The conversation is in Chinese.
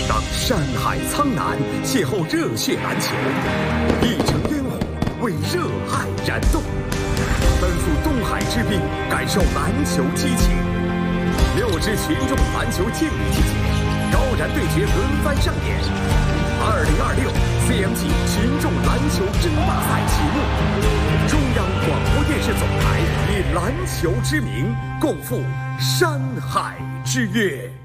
让山海苍南邂逅热血篮球，一城烟火为热爱燃动，奔赴东海之滨，感受篮球激情。6支群众篮球健力体检，高燃对决轮番上演。2026 CMG 群众篮球争霸赛启幕，中央广播电视总台以篮球之名，共赴山海之约。